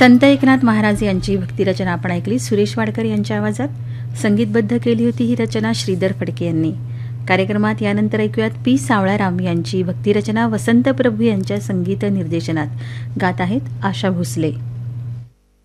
संत एकनाथ महाराज यांची भक्तिरचना आपण ऐकली. सुरेश वाडकर यांच्या आवाजात संगीतबद्ध केली होती ही रचना श्रीधर फडके यांनी. कार्यक्रमात यानंतर ऐकूयात पी सावळाराम यांची भक्तिरचना वसंत प्रभू यांच्या संगीत निर्देशनात. गात आहेत आशा भोसले.